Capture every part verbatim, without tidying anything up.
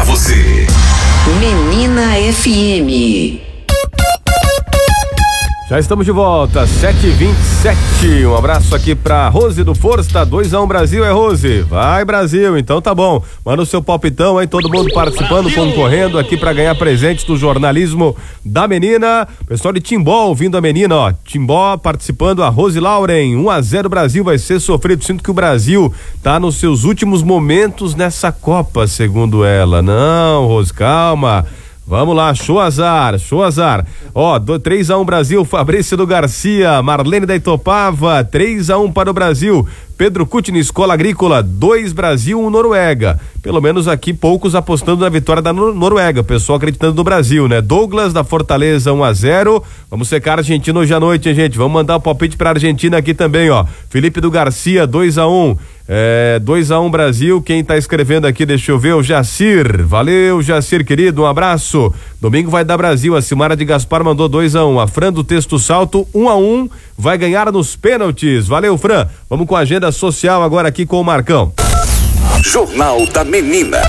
você. Menina F M. Já estamos de volta, sete e vinte e sete. Um abraço aqui pra Rose do Força, dois a um Brasil, é Rose? Vai Brasil, então tá bom. Manda o seu palpitão aí, todo mundo participando, Brasil! Concorrendo aqui pra ganhar presentes do jornalismo da menina. Pessoal de Timbó ouvindo a menina, ó. Timbó participando, a Rose Lauren, um a zero Brasil, vai ser sofrido. Sinto que o Brasil tá nos seus últimos momentos nessa Copa, segundo ela. Não, Rose, calma. Vamos lá, show azar, show azar. Ó, três a um Brasil, Fabrício do Garcia, Marlene da Itopava, três a um para o Brasil. Pedro Kutni, Escola Agrícola, dois Brasil, um Noruega. Pelo menos aqui poucos apostando na vitória da Noruega, pessoal acreditando no Brasil, né? Douglas da Fortaleza, um a zero. Vamos secar a Argentina hoje à noite, hein, gente? Vamos mandar o palpite pra Argentina aqui também, ó. Felipe do Garcia, dois a um. É, dois a um Brasil, quem tá escrevendo aqui, deixa eu ver, o Jacir. Valeu, Jacir, querido, um abraço. Domingo vai dar Brasil, a Silmara de Gaspar mandou dois a um. A Fran do Texto Salto, um a um, vai ganhar nos pênaltis. Valeu, Fran. Vamos com a agenda social agora aqui com o Marcão. Jornal da Menina.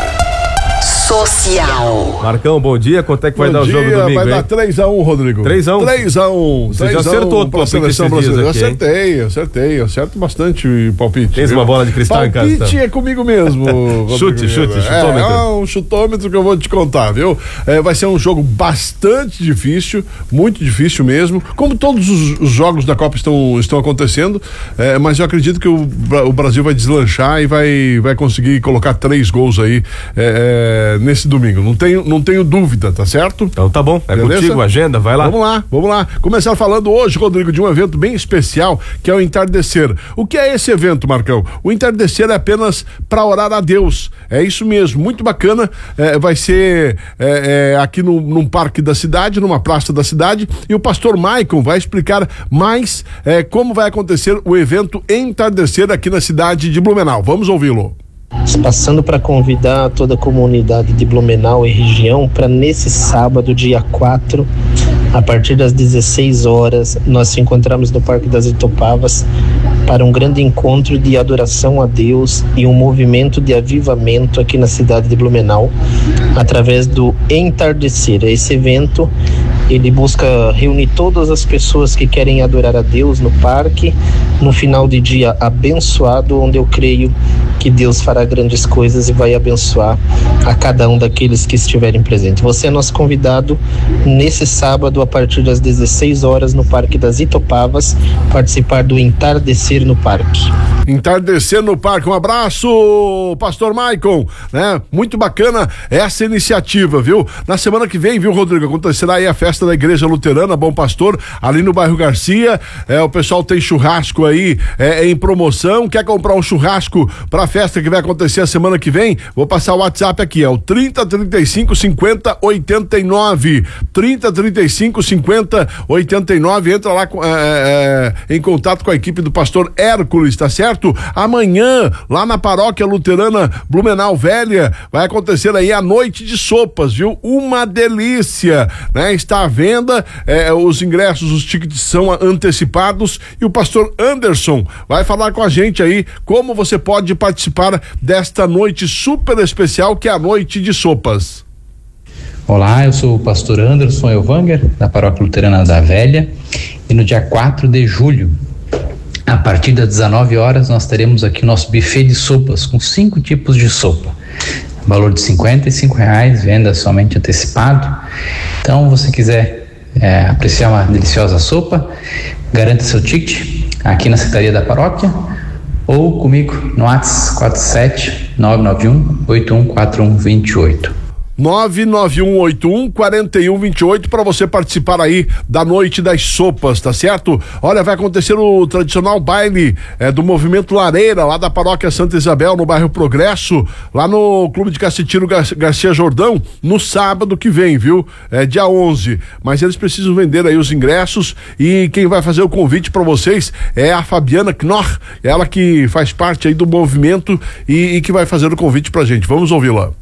Social. Marcão, bom dia. Quanto é que vai bom dar dia, o jogo domingo, vai hein? dar três a um, Rodrigo. três a um? três a um. Você já acertou o palpite seleção brasileira. Eu aqui, acertei, acertei. Eu acerto bastante o palpite. Tens uma bola de cristal em casa? Palpite é comigo mesmo. Chute, chute, chutômetro. É, é um chutômetro que eu vou te contar, viu? É, vai ser um jogo bastante difícil, muito difícil mesmo, como todos os, os jogos da Copa estão, estão acontecendo, é, mas eu acredito que o, o Brasil vai deslanchar e vai, vai conseguir colocar três gols aí é, é, nesse domingo. Não tenho, não tenho dúvida, tá certo? Então tá bom, é beleza? Contigo, agenda, vai lá. Vamos lá, vamos lá. Começar falando hoje, Rodrigo, de um evento bem especial, que é o Entardecer. O que é esse evento, Marcão? O Entardecer é apenas para orar a Deus. É isso mesmo, muito bacana. É, vai ser é, é, aqui no, num parque da cidade, numa praça da cidade, e o pastor Maicon vai explicar mais é, como vai acontecer o evento Entardecer aqui na cidade de Blumenau. Vamos ouvi-lo. Passando para convidar toda a comunidade de Blumenau e região para nesse sábado, dia quatro, a partir das dezesseis horas, nós nos encontramos no Parque das Itopavas para um grande encontro de adoração a Deus e um movimento de avivamento aqui na cidade de Blumenau, através do Entardecer. Esse evento, ele busca reunir todas as pessoas que querem adorar a Deus no parque, no final de dia abençoado, onde eu creio que Deus fará grandes coisas e vai abençoar a cada um daqueles que estiverem presentes. Você é nosso convidado nesse sábado, a partir das dezesseis horas, no Parque das Itopavas, participar do Entardecer no Parque. Entardecer no Parque. Um abraço, pastor Maicon, né? Muito bacana essa iniciativa, viu? Na semana que vem, viu, Rodrigo, acontecerá aí a festa da Igreja Luterana Bom Pastor, ali no bairro Garcia. É, o pessoal tem churrasco aí é, em promoção. Quer comprar um churrasco pra festa que vai acontecer a semana que vem? Vou passar o WhatsApp aqui, é o trinta, trinta e cinco, cinquenta, oitenta e nove. trinta, trinta e cinco, cinquenta, oitenta e nove. Entra lá é, é, em contato com a equipe do pastor Hércules, tá certo? Amanhã, lá na Paróquia Luterana Blumenau Velha, vai acontecer aí a noite de sopas, viu? Uma delícia, né? Está à venda, é, os ingressos, os tickets são antecipados, e o pastor Anderson vai falar com a gente aí como você pode participar desta noite super especial, que é a noite de sopas. Olá, eu sou o pastor Anderson Elvanger, da Paróquia Luterana da Velha, e no dia quatro de julho, a partir das dezenove horas, nós teremos aqui o nosso buffet de sopas, com cinco tipos de sopa. Valor de cinquenta e cinco reais, venda somente antecipado. Então, se você quiser é, apreciar uma deliciosa sopa, garanta seu ticket aqui na Secretaria da Paróquia, ou comigo no WhatsApp quatro sete nove nove um oito um quatro um dois oito. nove nove um oito um quatro um dois oito para você participar aí da noite das sopas, tá certo? Olha, vai acontecer o tradicional baile é, do Movimento Lareira, lá da Paróquia Santa Isabel, no bairro Progresso, lá no Clube de Cacetiro Gar- Garcia Jordão, no sábado que vem, viu? É dia onze, mas eles precisam vender aí os ingressos, e quem vai fazer o convite para vocês é a Fabiana Knorr, ela que faz parte aí do movimento e, e que vai fazer o convite pra gente. Vamos ouvi-la.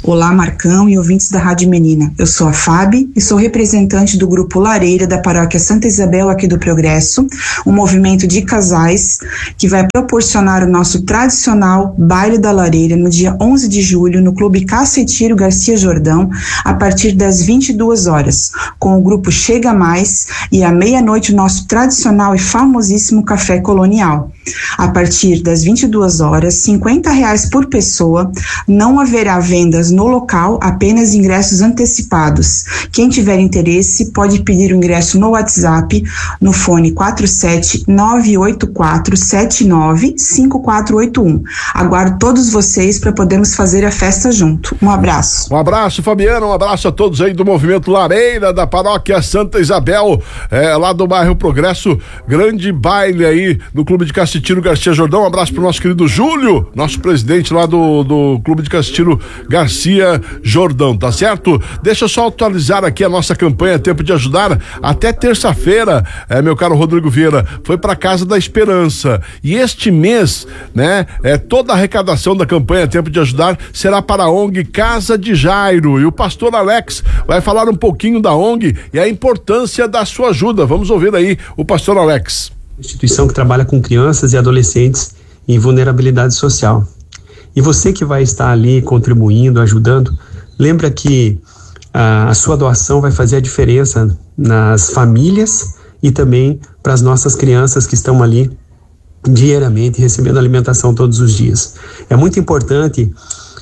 Olá, Marcão e ouvintes da Rádio Menina. Eu sou a Fábio e sou representante do Grupo Lareira da Paróquia Santa Isabel aqui do Progresso, um movimento de casais que vai proporcionar o nosso tradicional Baile da Lareira no dia onze de julho no Clube Cacetiro Garcia Jordão, a partir das vinte e duas horas, com o grupo Chega Mais e à meia-noite o nosso tradicional e famosíssimo Café Colonial. A partir das vinte e duas horas, cinquenta reais por pessoa, não haverá vendas no local, apenas ingressos antecipados. Quem tiver interesse pode pedir o ingresso no WhatsApp no fone quatro sete nove oito quatro sete nove cinco quatro oito um. Aguardo todos vocês para podermos fazer a festa junto. Um abraço. Um abraço, Fabiana, um abraço a todos aí do Movimento Lareira da Paróquia Santa Isabel, é, lá do bairro Progresso, grande baile aí no Clube de Cacetiro Garcia Jordão. Um abraço pro nosso querido Júlio, nosso presidente lá do, do Clube de Cacetiro Garcia Jordão, tá certo? Deixa eu só atualizar aqui a nossa campanha Tempo de Ajudar. Até terça-feira, é, meu caro Rodrigo Vieira, foi pra Casa da Esperança. E este mês, né, é, toda a arrecadação da campanha Tempo de Ajudar será para a ONG Casa de Jairo. E o pastor Alex vai falar um pouquinho da ONG e a importância da sua ajuda. Vamos ouvir aí o pastor Alex. Instituição que trabalha com crianças e adolescentes em vulnerabilidade social. E você que vai estar ali contribuindo, ajudando, lembra que a, a sua doação vai fazer a diferença nas famílias e também para as nossas crianças que estão ali diariamente recebendo alimentação todos os dias. É muito importante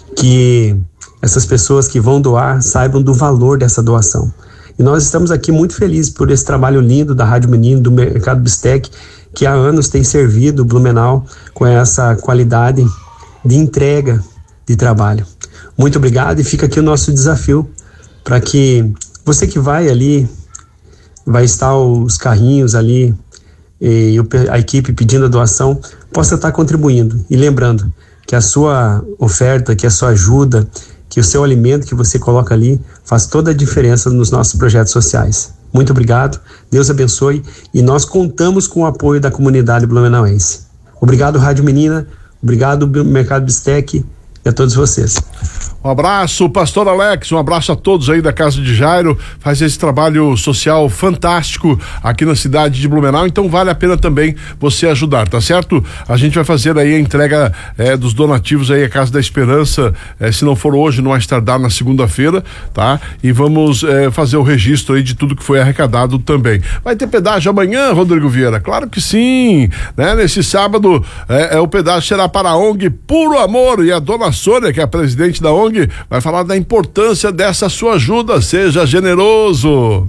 que essas pessoas que vão doar saibam do valor dessa doação. E nós estamos aqui muito felizes por esse trabalho lindo da Rádio Menino, do Mercado Bistec, que há anos tem servido o Blumenau com essa qualidade de entrega de trabalho. Muito obrigado, e fica aqui o nosso desafio para que você que vai ali, vai estar os carrinhos ali e a equipe pedindo a doação, possa estar contribuindo. E lembrando que a sua oferta, que a sua ajuda, que o seu alimento que você coloca ali faz toda a diferença nos nossos projetos sociais. Muito obrigado, Deus abençoe, e nós contamos com o apoio da comunidade blumenauense. Obrigado, Rádio Menina, obrigado, Mercado Bistec, e a todos vocês. Um abraço, pastor Alex, um abraço a todos aí da Casa de Jairo, faz esse trabalho social fantástico aqui na cidade de Blumenau, então vale a pena também você ajudar, tá certo? A gente vai fazer aí a entrega é, dos donativos aí à Casa da Esperança, é, se não for hoje, não mais tardar na segunda-feira, tá? E vamos é, fazer o registro aí de tudo que foi arrecadado também. Vai ter pedágio amanhã, Rodrigo Vieira? Claro que sim, né? Nesse sábado, é, é, o pedágio será para a ONG Puro Amor, e a dona Sônia, que é a presidente da ONG, vai falar da importância dessa sua ajuda. Seja generoso.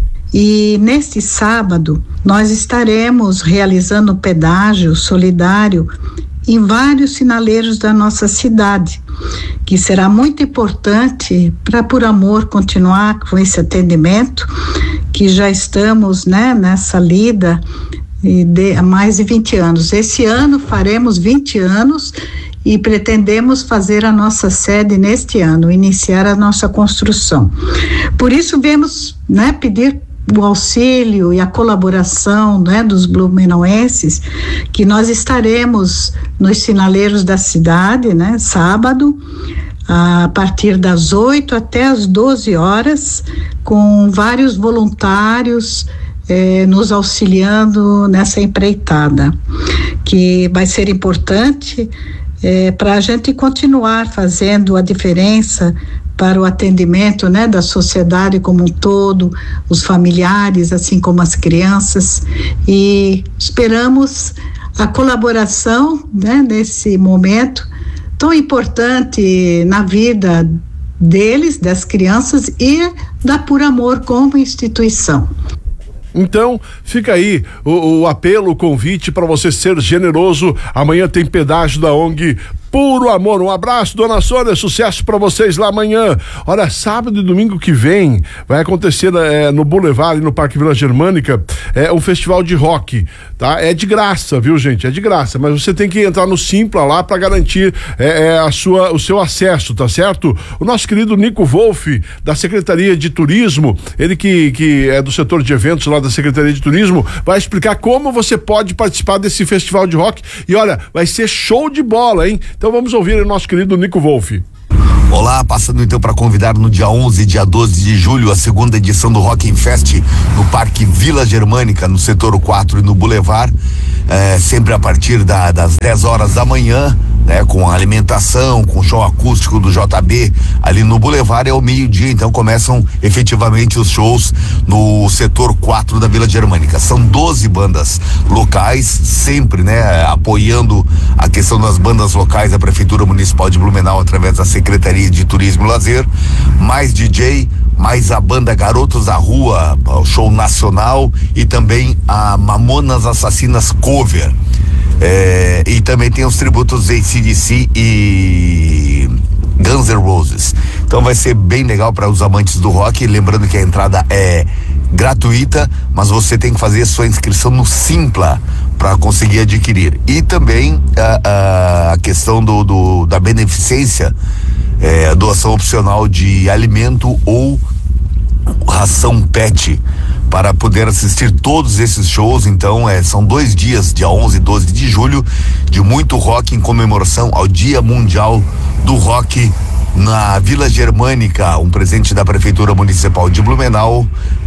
E neste sábado nós estaremos realizando um pedágio solidário em vários sinaleiros da nossa cidade, que será muito importante para Por Amor continuar com esse atendimento, que já estamos, né, nessa lida de, há mais de vinte anos. Esse ano faremos vinte anos e pretendemos fazer a nossa sede neste ano, iniciar a nossa construção. Por isso viemos, né, pedir o auxílio e a colaboração, né, dos blumenauenses, que nós estaremos nos sinaleiros da cidade, né, sábado, a partir das oito até as doze horas, com vários voluntários eh, nos auxiliando nessa empreitada, que vai ser importante É, para a gente continuar fazendo a diferença para o atendimento, né, da sociedade como um todo, os familiares, assim como as crianças, e esperamos a colaboração, né, nesse momento tão importante na vida deles, das crianças, e da Por Amor como instituição. Então, fica aí o, o apelo, o convite para você ser generoso. Amanhã tem pedágio da ONG Puro Amor. Um abraço, dona Sônia, sucesso para vocês lá amanhã. Olha, sábado e domingo que vem vai acontecer é, no Boulevard, no Parque Vila Germânica, é um festival de rock, tá? É de graça, viu, gente? É de graça, mas você tem que entrar no Simpla lá para garantir é, é, a sua, o seu acesso, tá certo? O nosso querido Nico Wolff, da Secretaria de Turismo, ele que, que é do setor de eventos lá da Secretaria de Turismo, vai explicar como você pode participar desse festival de rock. E olha, vai ser show de bola, hein? Então vamos ouvir o nosso querido Nico Wolff. Olá, passando então para convidar no dia onze e dia doze de julho a segunda edição do Rock Fest no Parque Vila Germânica, no setor quatro e no Boulevard, é, sempre a partir da, das dez horas da manhã, né, com alimentação, com show acústico do J B ali no Boulevard, é o meio-dia, então começam efetivamente os shows no setor quatro da Vila Germânica. São doze bandas locais, sempre, né, apoiando a questão das bandas locais da Prefeitura Municipal de Blumenau através da Secretaria de Turismo e Lazer, mais D J, mais a banda Garotos da Rua, o show nacional, e também a Mamonas Assassinas Cover. É, e também tem os tributos A C D C e Guns N' Roses. Então vai ser bem legal para os amantes do rock, lembrando que a entrada é gratuita, mas você tem que fazer a sua inscrição no Simpla para conseguir adquirir. E também a, a questão do, do da beneficência, é, doação opcional de alimento ou ração pet, para poder assistir todos esses shows. Então é, são dois dias, dia onze e doze de julho, de muito rock em comemoração ao Dia Mundial do Rock na Vila Germânica, um presente da Prefeitura Municipal de Blumenau,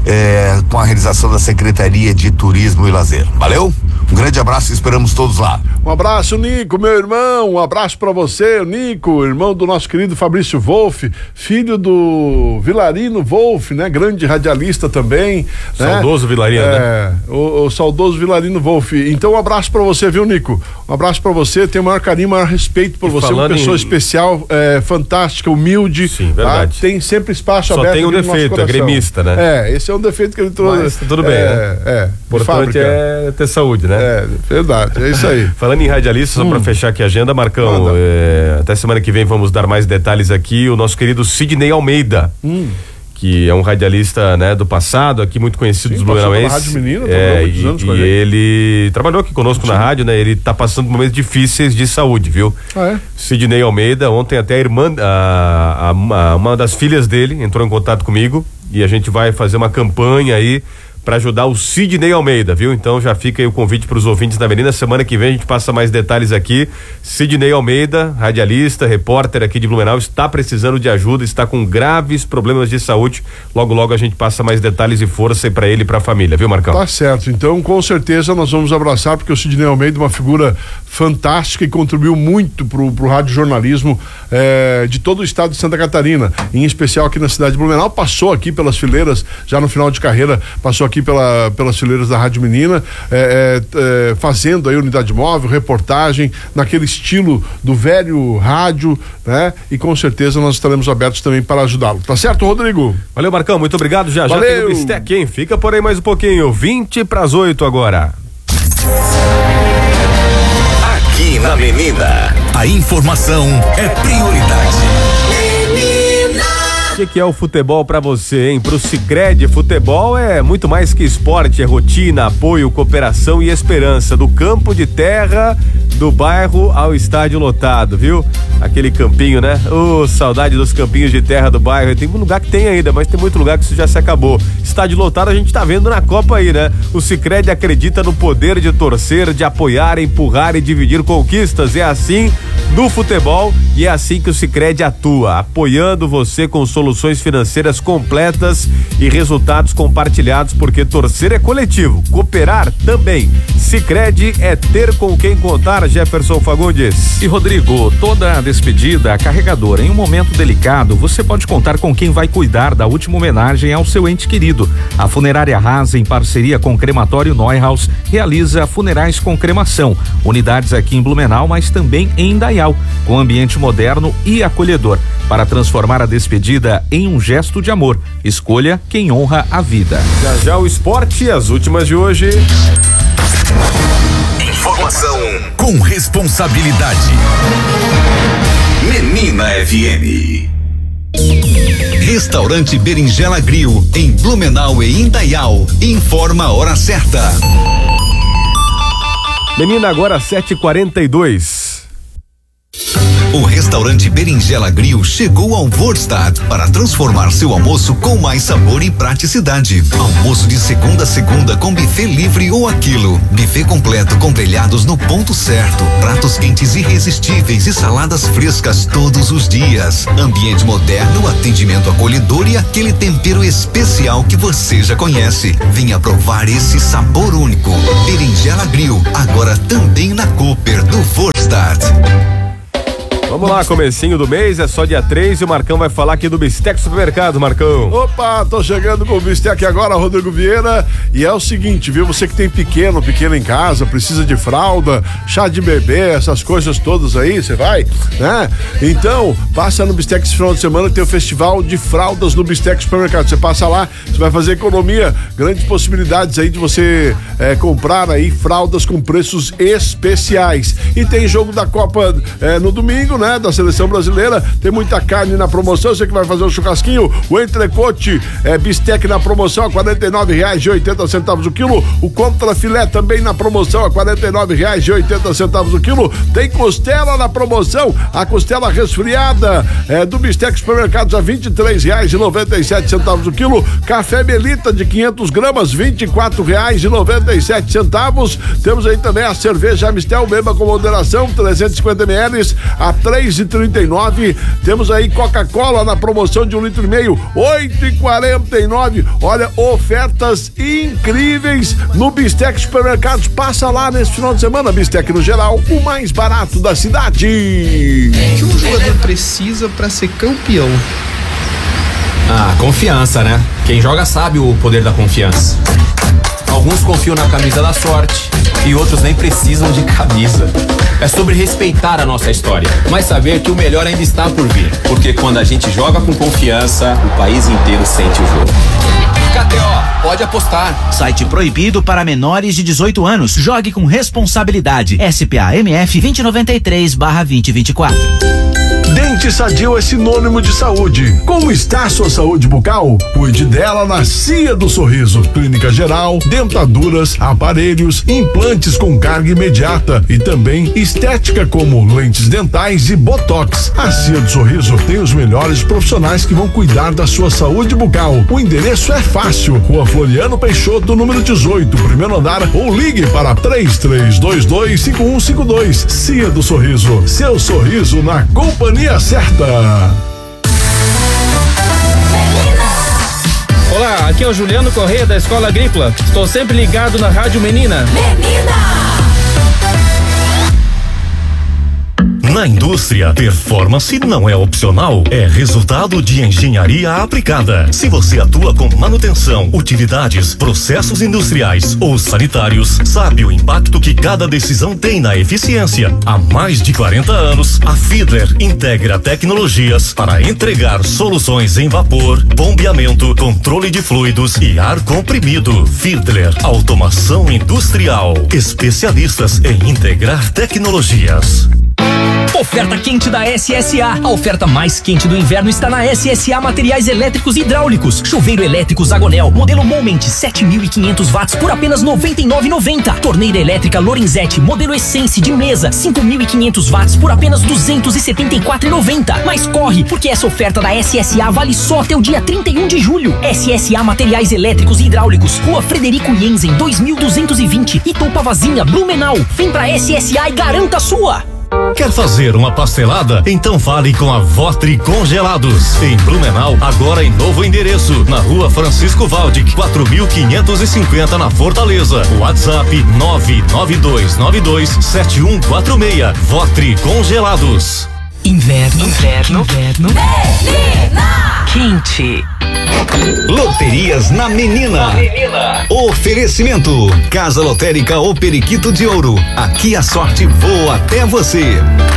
é, com a realização da Secretaria de Turismo e Lazer. Valeu? Um grande abraço e esperamos todos lá. Um abraço, Nico, meu irmão, um abraço pra você, Nico, irmão do nosso querido Fabrício Wolff, filho do Vilarino Wolff, né? Grande radialista também. Saudoso, né? Vilarino, é, né? O, o saudoso Vilarino Wolff. Então um abraço pra você, viu, Nico? Um abraço pra você, tenho o maior carinho, o maior respeito por e você, uma pessoa em... especial, é, fantástica, humilde. Sim, verdade. Tá? Tem sempre espaço Só aberto. Só tem um defeito, é gremista, né? É, esse é um defeito que ele trouxe. Mas tudo bem, é, né? É, o importante é ter saúde, né? É, verdade, é isso aí. Falando em radialista, só hum. pra fechar aqui a agenda, Marcão, é, até semana que vem vamos dar mais detalhes aqui, o nosso querido Sidney Almeida, hum. que é um radialista, né, do passado, aqui muito conhecido dos blumenauenses. Rádio Menina, é, e, anos e ele trabalhou aqui conosco Sim. na rádio, né? Ele tá passando momentos difíceis de saúde, viu? Ah, é? Sidney Almeida, ontem até a irmã, a, a, a, uma das filhas dele entrou em contato comigo e a gente vai fazer uma campanha aí para ajudar o Sidney Almeida, viu? Então já fica aí o convite para os ouvintes da Menina. Semana que vem a gente passa mais detalhes aqui. Sidney Almeida, radialista, repórter aqui de Blumenau, está precisando de ajuda, está com graves problemas de saúde. Logo, logo a gente passa mais detalhes e força aí para ele e para a família, viu, Marcão? Tá certo. Então, com certeza nós vamos abraçar, porque o Sidney Almeida é uma figura fantástica e contribuiu muito pro, pro rádio jornalismo eh, de todo o estado de Santa Catarina, em especial aqui na cidade de Blumenau. Passou aqui pelas fileiras, já no final de carreira, passou aqui aqui pela, pelas fileiras da Rádio Menina, é, é, fazendo aí unidade móvel, reportagem, naquele estilo do velho rádio, né? E com certeza nós estaremos abertos também para ajudá-lo. Tá certo, Rodrigo? Valeu, Marcão, muito obrigado. Já Valeu. já tem o Bistec, hein? Fica por aí mais um pouquinho. vinte para as oito agora. Aqui na Menina, a informação é prioridade. O que, que é o futebol pra você, hein? Pro Sicredi, futebol é muito mais que esporte, é rotina, apoio, cooperação e esperança. Do campo de terra, do bairro ao estádio lotado, viu? Aquele campinho, né? Ô, oh, saudade dos campinhos de terra do bairro. Tem um lugar que tem ainda, mas tem muito lugar que isso já se acabou. Estádio lotado a gente tá vendo na Copa aí, né? O Sicredi acredita no poder de torcer, de apoiar, empurrar e dividir conquistas. É assim no futebol e é assim que o Sicredi atua, apoiando você com soluções financeiras completas e resultados compartilhados, porque torcer é coletivo, cooperar também. Sicredi é ter com quem contar, Jefferson Fagundes. E Rodrigo, toda a despedida carregadora em um momento delicado, você pode contar com quem vai cuidar da última homenagem ao seu ente querido. A Funerária Haas, em parceria com o Crematório Neuhaus, realiza funerais com cremação, unidades aqui em Blumenau, mas também em Indaial, com ambiente moderno e acolhedor, para transformar a despedida em um gesto de amor. Escolha quem honra a vida. Já já o esporte, as últimas de hoje. Informação com responsabilidade. Menina F M. Restaurante Berinjela Grill, em Blumenau e Indaial. Informa a hora certa. Menina, agora sete e quarenta e dois. O restaurante Berinjela Grill chegou ao Vorstadt para transformar seu almoço com mais sabor e praticidade. Almoço de segunda a segunda com buffet livre ou aquilo. Buffet completo com grelhados no ponto certo. Pratos quentes irresistíveis e saladas frescas todos os dias. Ambiente moderno, atendimento acolhedor e aquele tempero especial que você já conhece. Venha provar esse sabor único. Berinjela Grill, agora também na Cooper do Vorstadt. Vamos lá, comecinho do mês, é só dia três e o Marcão vai falar aqui do Bistec Supermercado, Marcão. Opa, tô chegando com o Bistec agora, Rodrigo Vieira, e é o seguinte, viu, você que tem pequeno, pequeno em casa, precisa de fralda, chá de bebê, essas coisas todas aí, você vai, né? Então, passa no Bistec esse final de semana, tem o festival de fraldas no Bistec Supermercado, você passa lá, você vai fazer economia, grandes possibilidades aí de você é, comprar aí fraldas com preços especiais. E tem jogo da Copa é, no domingo, né, da seleção brasileira, tem muita carne na promoção, você que vai fazer um churrasquinho, o entrecote é, bistec na promoção a quarenta e nove reais e oitenta centavos o quilo, o contra filé também na promoção a quarenta e nove reais e oitenta centavos o quilo, tem costela na promoção, a costela resfriada é, do Bistec Supermercados a vinte e três reais e noventa e sete centavos o quilo, café Melita de quinhentas gramas, vinte e quatro reais e noventa e sete centavos, temos aí também a cerveja Amistel, beba com moderação, trezentos e cinquenta mililitros a três e trinta e nove, temos aí Coca-Cola na promoção de um litro e meio, oito e quarenta e nove, olha, ofertas incríveis no Bistec Supermercados, passa lá nesse final de semana, Bistec no geral, o mais barato da cidade. O que um jogador precisa para ser campeão? Ah, confiança, né? Quem joga sabe o poder da confiança. Alguns confiam na camisa da sorte e outros nem precisam de camisa. É sobre respeitar a nossa história, mas saber que o melhor ainda está por vir. Porque quando a gente joga com confiança, o país inteiro sente o jogo. K T O, pode apostar. Site proibido para menores de dezoito anos. Jogue com responsabilidade. S P A M F vinte e noventa e três barra vinte e vinte e quatro. Dente Sadio é sinônimo de saúde. Como está a sua saúde bucal? Cuide dela na Cia do Sorriso. Clínica geral, dentaduras, aparelhos, implantes com carga imediata e também estética como lentes dentais e botox. A Cia do Sorriso tem os melhores profissionais que vão cuidar da sua saúde bucal. O endereço é fácil. Rua Floriano Peixoto, número dezoito, primeiro andar, ou ligue para três três dois dois cinco um cinco dois. Cia do Sorriso. Seu sorriso na companhia certa. Olá, aqui é o Juliano Correia da Escola Agrícola. Estou sempre ligado na Rádio Menina. Menina! Na indústria, performance não é opcional, é resultado de engenharia aplicada. Se você atua com manutenção, utilidades, processos industriais ou sanitários, sabe o impacto que cada decisão tem na eficiência. Há mais de quarenta anos, a Fiedler integra tecnologias para entregar soluções em vapor, bombeamento, controle de fluidos e ar comprimido. Fiedler, automação industrial, especialistas em integrar tecnologias. Oferta quente da S S A. A oferta mais quente do inverno está na S S A Materiais Elétricos e Hidráulicos. Chuveiro elétrico Zagonel, modelo Moment, sete mil e quinhentos watts por apenas noventa e nove reais e noventa centavos. Torneira elétrica Lorenzetti, modelo Essence de mesa, cinco mil e quinhentos watts por apenas duzentos e setenta e quatro reais e noventa centavos. Mas corre, porque essa oferta da S S A vale só até o dia trinta e um de julho. S S A Materiais Elétricos e Hidráulicos, Rua Frederico Jensen, dois mil duzentos e vinte, Itopavazinha, Blumenau. Vem pra S S A e garanta a sua. Quer fazer uma pastelada? Então fale com a Votri Congelados. Em Blumenau, agora em novo endereço, na Rua Francisco Valdic, quatro mil quinhentos e cinquenta na Fortaleza. WhatsApp nove nove dois nove dois sete um quatro seis. Votri Congelados. Inverno, inverno, inverno. Menina! Quente. Loterias na Menina. Na Menina. Oferecimento: Casa Lotérica O Periquito de Ouro. Aqui a sorte voa até você.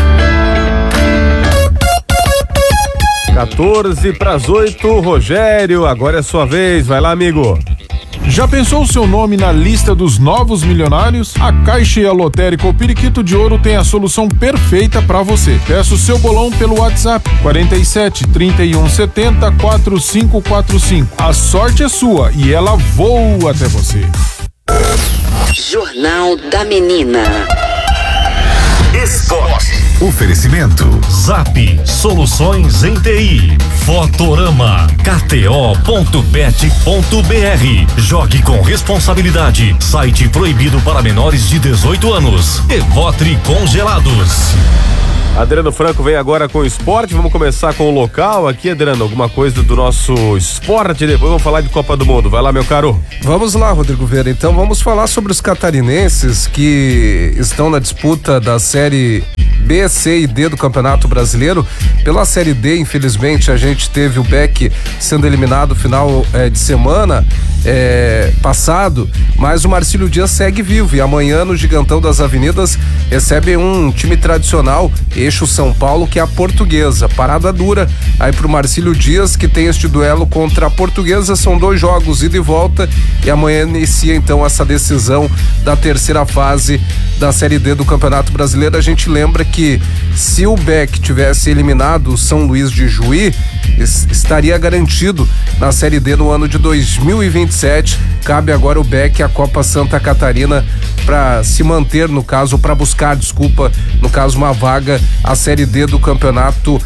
quatorze para as oito, Rogério, agora é sua vez, vai lá, amigo. Já pensou o seu nome na lista dos novos milionários? A Caixa e a Lotérica O Periquito de Ouro tem a solução perfeita para você. Peça o seu bolão pelo WhatsApp quarenta e sete, trinta e um, setenta, quarenta e cinco quarenta e cinco. A sorte é sua e ela voa até você. Jornal da Menina. Oferecimento Zap Soluções em T I, Fotorama, K T O ponto bet ponto B R. Jogue com responsabilidade. Site proibido para menores de dezoito anos. Evotri Congelados. Adriano Franco vem agora com o esporte. Vamos começar com o local aqui, Adriano. Alguma coisa do nosso esporte, depois vamos falar de Copa do Mundo. Vai lá, meu caro. Vamos lá, Rodrigo Vieira. Então vamos falar sobre os catarinenses que estão na disputa da Série B, C e D do Campeonato Brasileiro. Pela Série D, infelizmente, a gente teve o B E C sendo eliminado no final eh, de semana eh, passado, mas o Marcílio Dias segue vivo e amanhã no Gigantão das Avenidas recebe um time tradicional, eixo São Paulo, que é a Portuguesa. Parada dura aí pro Marcílio Dias, que tem este duelo contra a Portuguesa. São dois jogos, ida e volta, e amanhã inicia então essa decisão da terceira fase da Série D do Campeonato Brasileiro. A gente lembra que se o B E C tivesse eliminado o São Luís de Juí, estaria garantido na Série D no ano de dois mil e vinte e sete. Cabe agora o B E C a Copa Santa Catarina para se manter, no caso, para buscar, desculpa, no caso, uma vaga à Série D do Campeonato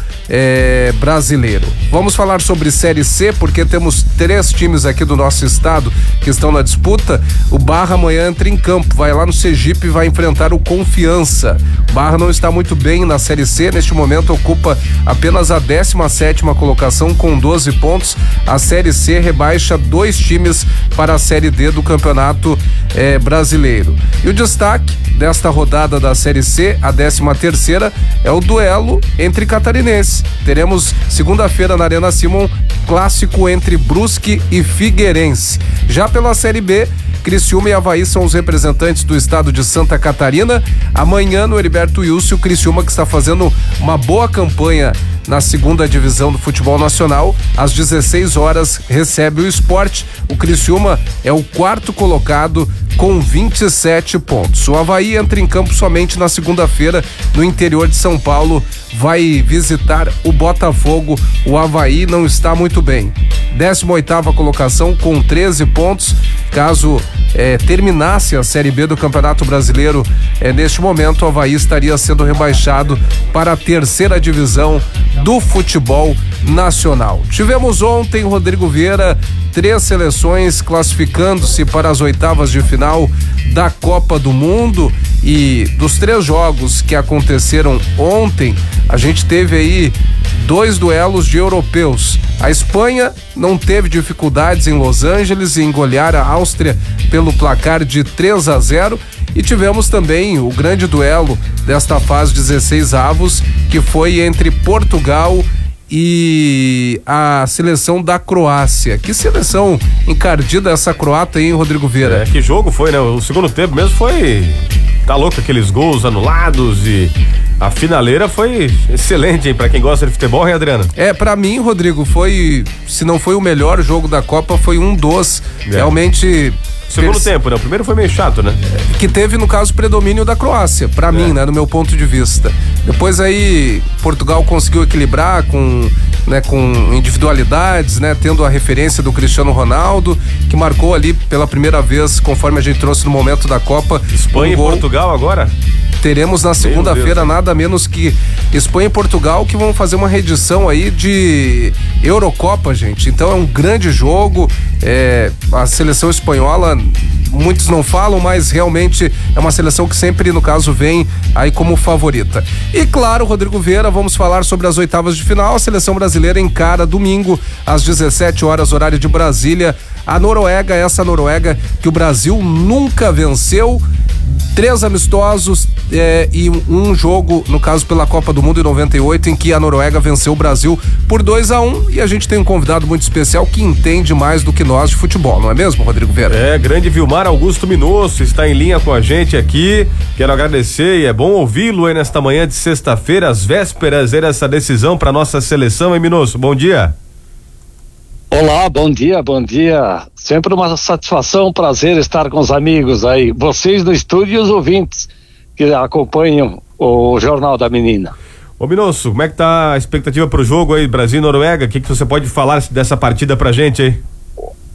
é, Brasileiro. Vamos falar sobre Série C, porque temos três times aqui do nosso estado que estão na disputa. O Barra amanhã entra em campo, vai lá no Sergipe e vai enfrentar o Confiança. O Barra não está muito bem na Série C, neste momento ocupa apenas a décima sétima colocação com doze pontos. A Série C rebaixa dois times para a Série D do Campeonato é, Brasileiro. E o destaque desta rodada da Série C, a décima terceira, é o duelo entre catarinenses. Teremos segunda-feira na Arena Simon, clássico entre Brusque e Figueirense. Já pela Série B, Criciúma e Avaí são os representantes do estado de Santa Catarina. Amanhã no Heriberto Wilson, o Criciúma, que está fazendo uma boa campanha na segunda divisão do futebol nacional, às dezesseis horas recebe o Sport. O Criciúma é o quarto colocado com vinte e sete pontos. O Avaí entra em campo somente na segunda-feira no interior de São Paulo, vai visitar o Botafogo. O Avaí não está muito bem. décima oitava colocação com treze pontos. Caso é, terminasse a Série B do Campeonato Brasileiro, é, neste momento o Avaí estaria sendo rebaixado para a terceira divisão do futebol nacional. Tivemos ontem, Rodrigo Vieira, três seleções classificando-se para as oitavas de final da Copa do Mundo, e dos três jogos que aconteceram ontem, a gente teve aí dois duelos de europeus. A Espanha não teve dificuldades em Los Angeles em golear a Áustria pelo placar de três a zero, e tivemos também o grande duelo desta fase dezesseis avos, que foi entre Portugal e a seleção da Croácia. Que seleção encardida essa croata, hein, Rodrigo Vieira? É, que jogo foi, né? O segundo tempo mesmo foi... Tá louco, aqueles gols anulados, e a finaleira foi excelente, hein? Pra quem gosta de futebol, hein, Adriano? É, pra mim, Rodrigo, foi, se não foi o melhor jogo da Copa, foi um dos, é. realmente... Segundo Pers... tempo, né? O primeiro foi meio chato, né? Que teve, no caso, predomínio da Croácia, pra é. mim, né? No meu ponto de vista. Depois aí, Portugal conseguiu equilibrar com, né, com individualidades, né? Tendo a referência do Cristiano Ronaldo, que marcou ali pela primeira vez, conforme a gente trouxe no momento da Copa. Espanha um e Portugal agora? Teremos na segunda-feira nada menos que Espanha e Portugal, que vão fazer uma reedição aí de Eurocopa, gente. Então é um grande jogo. É, a seleção espanhola, muitos não falam, mas realmente é uma seleção que sempre, no caso, vem aí como favorita. E claro, Rodrigo Vieira, vamos falar sobre as oitavas de final. A seleção brasileira encara domingo às dezessete horas, horário de Brasília, a Noruega, essa Noruega que o Brasil nunca venceu. Três amistosos é, e um jogo, no caso pela Copa do Mundo em noventa e oito, em que a Noruega venceu o Brasil por dois a um, e a gente tem um convidado muito especial que entende mais do que nós de futebol, não é mesmo, Rodrigo Vieira? É, grande Vilmar Augusto Minosso está em linha com a gente aqui. Quero agradecer, e é bom ouvi-lo aí nesta manhã de sexta-feira, às vésperas dessa decisão para nossa seleção, hein, Minosso? Bom dia. Olá, bom dia, bom dia. Sempre uma satisfação, um prazer estar com os amigos aí, vocês no estúdio e os ouvintes que acompanham o Jornal da Menina. Ô Minosso, como é que tá a expectativa pro jogo aí, Brasil e Noruega? O que que você pode falar dessa partida pra gente aí?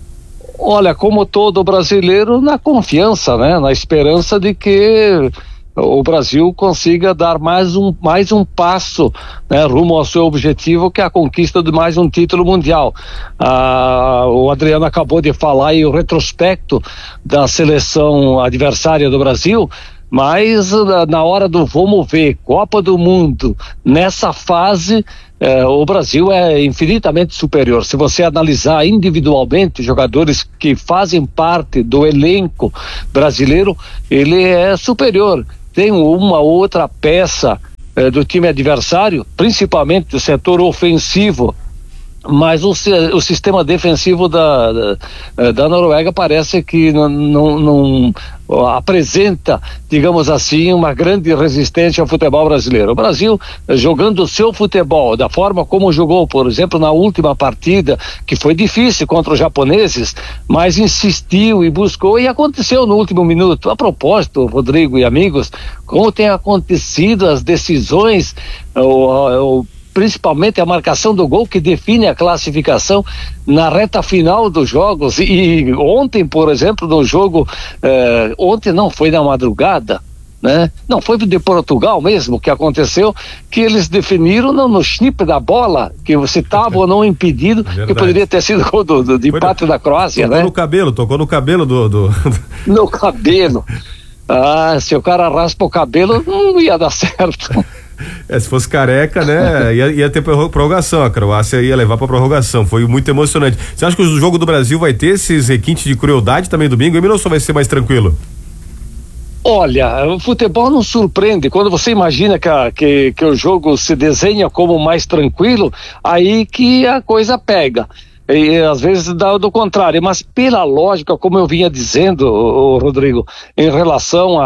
Olha, como todo brasileiro, na confiança, né? Na esperança de que o Brasil consiga dar mais um, mais um passo, né, rumo ao seu objetivo, que é a conquista de mais um título mundial. Ah, o Adriano acabou de falar aí o retrospecto da seleção adversária do Brasil, mas na hora do vamos ver, Copa do Mundo, nessa fase, eh, o Brasil é infinitamente superior. Se você analisar individualmente jogadores que fazem parte do elenco brasileiro, ele é superior. Tem uma outra peça eh, do time adversário, principalmente do setor ofensivo, mas o, o sistema defensivo da, da, da Noruega parece que não, não, não apresenta, digamos assim, uma grande resistência ao futebol brasileiro. O Brasil, jogando o seu futebol da forma como jogou, por exemplo, na última partida, que foi difícil contra os japoneses, mas insistiu e buscou, e aconteceu no último minuto. A propósito, Rodrigo e amigos, como tem acontecido as decisões, o, o principalmente a marcação do gol, que define a classificação na reta final dos jogos. E ontem, por exemplo, no jogo, eh, ontem não, foi na madrugada, né? Não, foi de Portugal mesmo que aconteceu, que eles definiram no, no chip da bola, que você estava ou não impedido, Verdade. Que poderia ter sido gol do, do, de empate no, da Croácia, tocou né? no cabelo, tocou no cabelo do... do... No cabelo. Ah, se o cara raspa o cabelo, não ia dar certo. É, se fosse careca, né, ia, ia ter prorrogação, a Croácia ia levar pra prorrogação, foi muito emocionante. Você acha que o jogo do Brasil vai ter esses requintes de crueldade também domingo, ou só vai ser mais tranquilo? Olha, o futebol não surpreende. Quando você imagina que, a, que, que o jogo se desenha como mais tranquilo, aí que a coisa pega. E às vezes dá do contrário, mas pela lógica, como eu vinha dizendo, o, o Rodrigo, em relação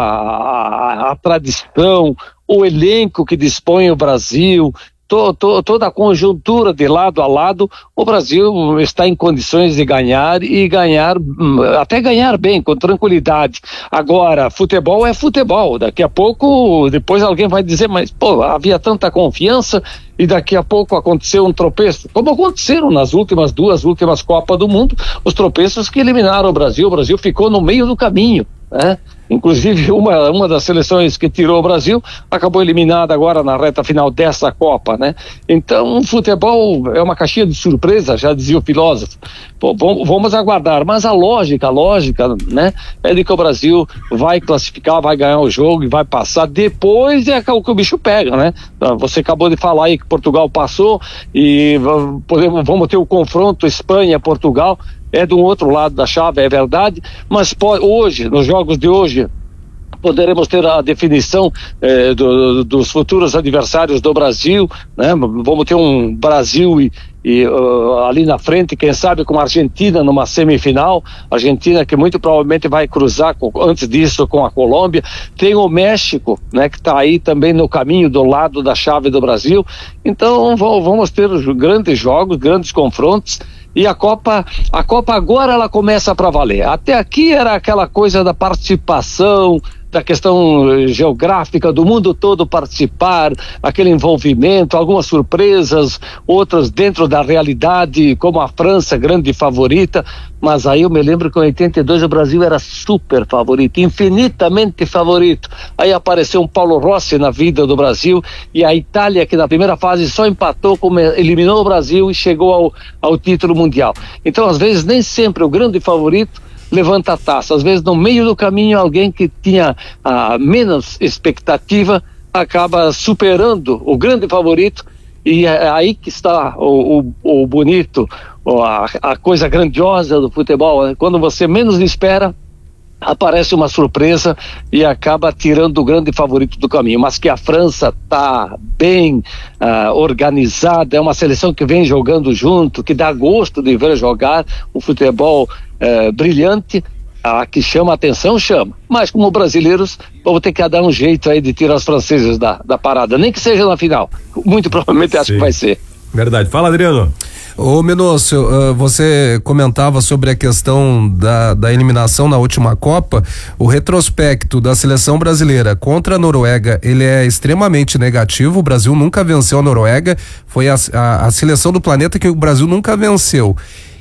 à tradição, o elenco que dispõe o Brasil, to, to, toda a conjuntura de lado a lado, o Brasil está em condições de ganhar e ganhar, até ganhar bem, com tranquilidade. Agora, futebol é futebol, daqui a pouco, depois alguém vai dizer, mas pô, havia tanta confiança e daqui a pouco aconteceu um tropeço, como aconteceram nas últimas duas últimas Copas do Mundo, os tropeços que eliminaram o Brasil. O Brasil ficou no meio do caminho, né? Inclusive uma, uma das seleções que tirou o Brasil acabou eliminada agora na reta final dessa Copa, né? Então o futebol é uma caixinha de surpresa, já dizia o filósofo. Pô, vamos aguardar, mas a lógica, a lógica, né, é de que o Brasil vai classificar, vai ganhar o jogo e vai passar. Depois é o que o bicho pega, né? Você acabou de falar aí que Portugal passou e podemos, vamos ter o confronto Espanha-Portugal. É de um outro lado da chave, é verdade, mas pode, hoje, nos jogos de hoje, poderemos ter a definição eh, do, dos futuros adversários do Brasil, né? Vamos ter um Brasil e, e uh, ali na frente, quem sabe com a Argentina numa semifinal, Argentina que muito provavelmente vai cruzar com, antes disso com a Colômbia. Tem o México, né, que está aí também no caminho do lado da chave do Brasil. Então vamos ter grandes jogos, grandes confrontos. E a Copa, a Copa agora ela começa para valer. Até aqui era aquela coisa da participação, da questão geográfica, do mundo todo participar, aquele envolvimento, algumas surpresas, outras dentro da realidade, como a França, grande favorita, mas aí eu me lembro que em oitenta e dois o Brasil era super favorito, infinitamente favorito. Aí apareceu um Paulo Rossi na vida do Brasil, e a Itália, que na primeira fase só empatou, como eliminou o Brasil e chegou ao, ao título mundial. Então, às vezes, nem sempre o grande favorito levanta a taça. Às vezes, no meio do caminho, alguém que tinha ah, menos expectativa acaba superando o grande favorito, e é aí que está o, o, o bonito, a, a coisa grandiosa do futebol, né? Quando você menos espera, aparece uma surpresa e acaba tirando o grande favorito do caminho. Mas que a França está bem ah, organizada, é uma seleção que vem jogando junto, que dá gosto de ver jogar o futebol eh, brilhante. A que chama a atenção, chama. Mas como brasileiros, vamos ter que dar um jeito aí de tirar os franceses da, da parada, nem que seja na final. Muito provavelmente acho Sim. que vai ser. Verdade. Fala, Adriano. Ô Minúcio, uh, você comentava sobre a questão da, da eliminação na última Copa. O retrospecto da seleção brasileira contra a Noruega, ele é extremamente negativo. O Brasil nunca venceu a Noruega, foi a, a, a seleção do planeta que o Brasil nunca venceu.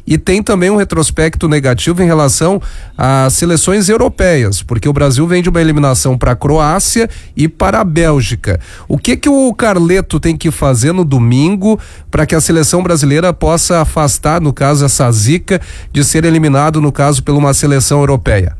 E tem também um retrospecto negativo em relação às seleções europeias, porque o Brasil vem de uma eliminação para a Croácia e para a Bélgica. O que que o Carleto tem que fazer no domingo para que a seleção brasileira possa afastar, no caso, essa zica de ser eliminado, no caso, por uma seleção europeia?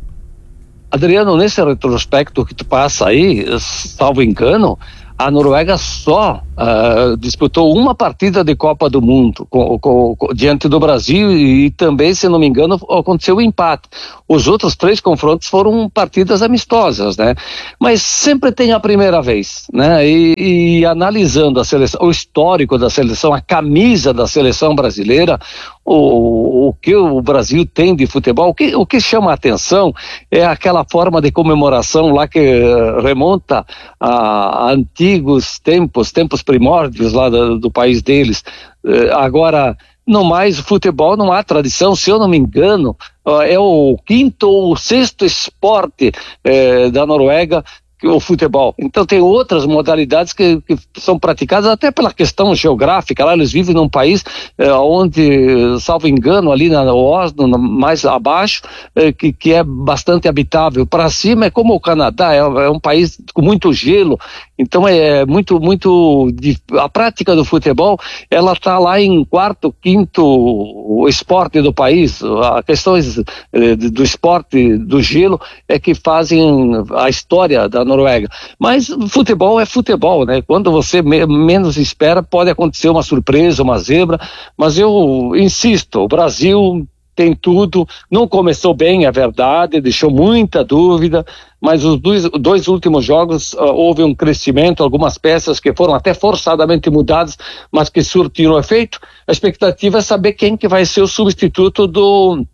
Adriano, nesse retrospecto que tu passa aí, salvo engano, a Noruega só uh, disputou uma partida de Copa do Mundo com, com, com, diante do Brasil e, e também, se não me engano, aconteceu o empate. Os outros três confrontos foram partidas amistosas, né? Mas sempre tem a primeira vez, né? E, e analisando a seleção, o histórico da seleção, a camisa da seleção brasileira, o, o que o Brasil tem de futebol, o que, o que chama a atenção é aquela forma de comemoração lá que uh, remonta a, a antigos tempos, tempos primórdios lá do, do país deles. Uh, agora, no mais, o futebol não há tradição, se eu não me engano, uh, é o quinto ou sexto esporte uh, da Noruega, o futebol. Então tem outras modalidades que, que são praticadas até pela questão geográfica. Lá eles vivem num país eh, onde, salvo engano, ali na Oslo, mais abaixo, eh, que, que é bastante habitável. Para cima é como o Canadá, é, é um país com muito gelo. Então é muito, muito... A prática do futebol, ela está lá em quarto, quinto esporte do país. As questões eh, do esporte, do gelo, é que fazem a história da Noruega. Mas futebol é futebol, né? Quando você me, menos espera, pode acontecer uma surpresa, uma zebra, mas eu insisto, o Brasil tem tudo, não começou bem, é verdade, deixou muita dúvida, mas os dois, dois últimos jogos uh, houve um crescimento, algumas peças que foram até forçadamente mudadas, mas que surtiram efeito. A expectativa é saber quem que vai ser o substituto do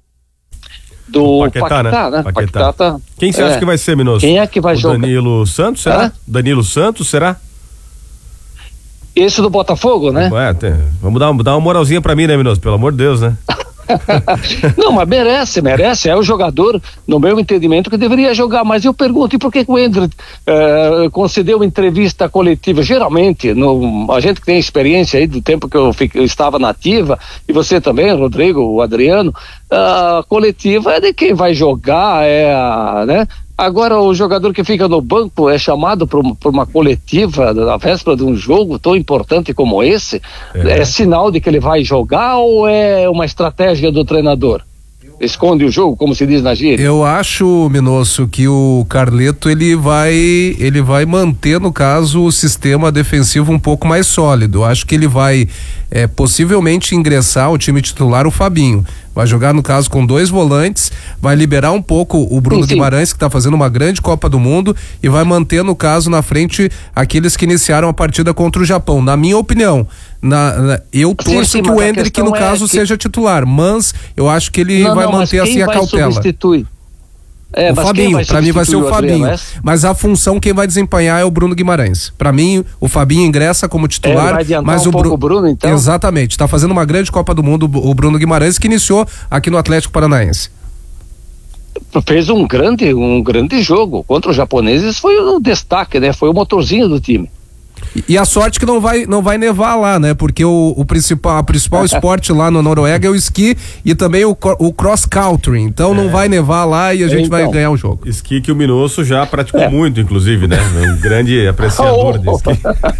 do Paquetá, Paquetá, né? né? Paquetá. Paquetá tá, Quem você é. acha que vai ser, Minoso? Quem é que vai o jogar? Danilo Santos, será? Hã? Danilo Santos, será? Esse do Botafogo, né? Ué, tem, vamos dar, dar uma moralzinha pra mim, né, Minoso? Pelo amor de Deus, né? Não, mas merece, merece, é o jogador, no meu entendimento, que deveria jogar, mas eu pergunto, e por que, que o Hendrick uh, concedeu entrevista coletiva? Geralmente, no, a gente que tem experiência aí do tempo que eu, fico, eu estava na ativa, e você também, Rodrigo, o Adriano, a coletiva é de quem vai jogar, é a, né? Agora, o jogador que fica no banco é chamado por, por uma coletiva na véspera de um jogo tão importante como esse, é. é sinal de que ele vai jogar ou é uma estratégia do treinador? Esconde o jogo, como se diz na gíria? Eu acho, Minosso, que o Carleto ele vai, ele vai manter, no caso, o sistema defensivo um pouco mais sólido. Eu acho que ele vai é, possivelmente ingressar ao time titular o Fabinho. Vai jogar, no caso, com dois volantes, vai liberar um pouco o Bruno sim, sim. Guimarães, que está fazendo uma grande Copa do Mundo, e vai manter, no caso, na frente aqueles que iniciaram a partida contra o Japão. Na minha opinião, na, na, eu torço sim, sim, que o Hendrick, no caso, é que... seja titular, mas eu acho que ele não, vai não, manter assim a vai cautela. Substitui? É, o Fabinho, para mim vai ser o Fabinho, Adriano, mas a função quem vai desempenhar é o Bruno Guimarães. Para mim, o Fabinho ingressa como titular, é, vai adiantar mas um o Bru... pouco o Bruno, então. Exatamente, está fazendo uma grande Copa do Mundo o Bruno Guimarães, que iniciou aqui no Atlético Paranaense. Fez um grande, um grande jogo contra os japoneses, foi o destaque, né? Foi o motorzinho do time. E a sorte que não vai, não vai nevar lá, né? Porque o, o principal, a principal esporte lá na Noruega é o esqui e também o, o cross country. Então é. não vai nevar lá e a gente então, vai ganhar o jogo. Esqui que o Minosso já praticou é. muito, inclusive, né? É um grande apreciador de esqui.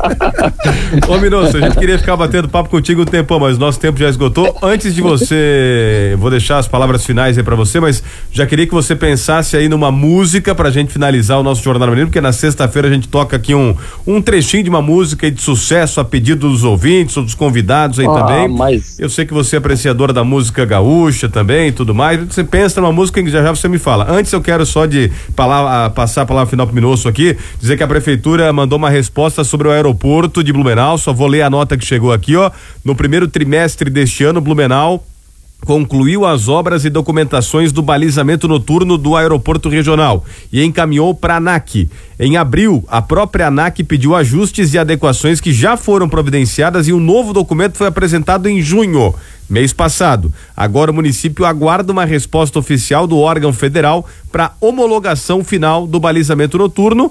Ô Minosso, a gente queria ficar batendo papo contigo um tempão, mas o nosso tempo já esgotou. Antes de você, vou deixar as palavras finais aí pra você, mas já queria que você pensasse aí numa música pra gente finalizar o nosso Jornal Menino, porque na sexta-feira a gente toca aqui um, um trechinho de uma música de sucesso a pedido dos ouvintes ou dos convidados aí ah, também. Mas... Eu sei que você é apreciadora da música gaúcha também e tudo mais. Você pensa numa música que já já você me fala. Antes eu quero só de palavra, passar a palavra final pro Minosso aqui, dizer que a prefeitura mandou uma resposta sobre o aeroporto de Blumenau. Só vou ler a nota que chegou aqui, ó. No primeiro trimestre deste ano, Blumenau concluiu as obras e documentações do balizamento noturno do aeroporto regional e encaminhou para a ANAC. Em abril, a própria ANAC pediu ajustes e adequações que já foram providenciadas e um novo documento foi apresentado em junho, mês passado. Agora o município aguarda uma resposta oficial do órgão federal para homologação final do balizamento noturno.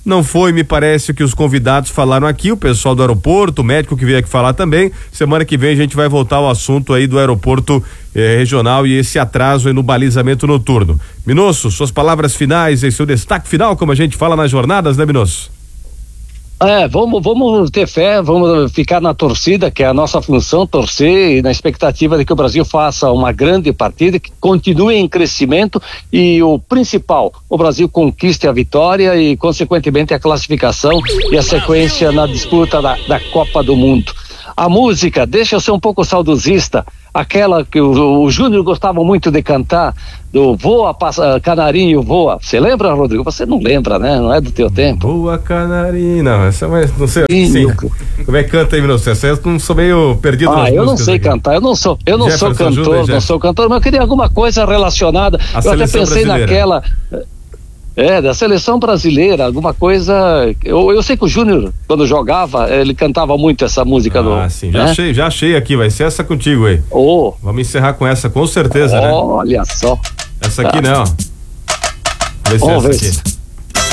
Não foi, me parece, o que os convidados falaram aqui, o pessoal do aeroporto, o médico que veio aqui falar também. Semana que vem a gente vai voltar ao assunto aí do aeroporto eh, regional e esse atraso aí no balizamento noturno. Minosso, suas palavras finais e seu destaque final, como a gente fala nas jornadas, né, Minosso? É, vamos, vamos ter fé, vamos ficar na torcida, que é a nossa função, torcer, e na expectativa de que o Brasil faça uma grande partida, que continue em crescimento e o principal, o Brasil conquiste a vitória e, consequentemente, a classificação e a sequência na disputa da, da Copa do Mundo. A música, deixa eu ser um pouco saudosista, aquela que o, o Júnior gostava muito de cantar, do Voa, passa, Canarinho Voa. Você lembra, Rodrigo? Você não lembra, né? Não é do teu tempo. Voa, Canarinho. Não, essa é não sei. Sim. Como é que canta aí, meu Deus? Eu não sou meio perdido ah, nas eu não sei aqui. cantar, eu não sou, eu não Jefferson, sou cantor, ajuda, não sou cantor, mas eu queria alguma coisa relacionada. A eu até pensei brasileira. naquela... É, da seleção brasileira, alguma coisa. Eu, eu sei que o Júnior, quando jogava, ele cantava muito essa música. Ah, do, sim, já, né? achei, já achei aqui, vai ser essa contigo aí. Oh. Vamos encerrar com essa, com certeza, né? Olha só. Essa tá. aqui não. Vamos ver se Vamos é ver essa se... aqui.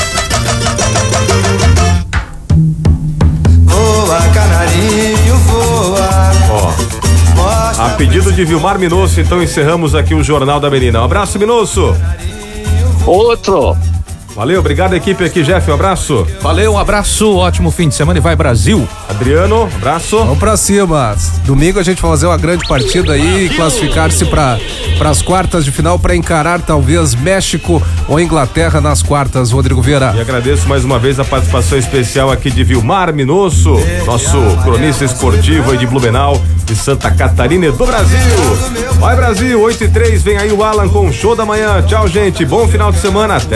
Voa, canarinho, voa. Ó, a pedido de Vilmar Minosso, então encerramos aqui o Jornal da Menina. Um abraço, Minosso. Outro. Valeu, obrigado, equipe aqui, Jeff, um abraço. Valeu, um abraço, ótimo fim de semana e vai Brasil. Adriano, abraço. Vamos pra cima. Domingo a gente vai fazer uma grande partida aí e classificar-se para as quartas de final para encarar talvez México ou Inglaterra nas quartas, Rodrigo Vieira. E agradeço mais uma vez a participação especial aqui de Vilmar Minosso, nosso cronista esportivo aí de Blumenau, de Santa Catarina e do Brasil. Vai Brasil, oito e três, vem aí o Alan com o show da manhã. Tchau, gente, bom final de semana. Até